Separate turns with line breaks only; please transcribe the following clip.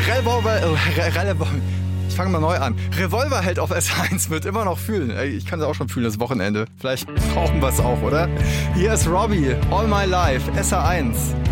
Ich fange mal neu an. Revolverheld auf S1 wird immer noch fühlen. Ey, ich kann es auch schon fühlen, das Wochenende. Vielleicht brauchen wir es auch, oder? Hier ist Robbie, All My Life, SR1.